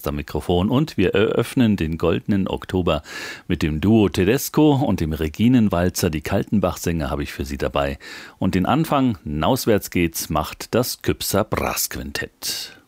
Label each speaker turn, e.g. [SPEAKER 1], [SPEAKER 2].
[SPEAKER 1] Gast am Mikrofon und wir eröffnen den goldenen Oktober mit dem Duo Tedesco und dem Reginenwalzer. Die Kaltenbach-Sänger habe ich für Sie dabei. Und den Anfang, Nauswärts geht's, macht das Küpser Brass Quintett.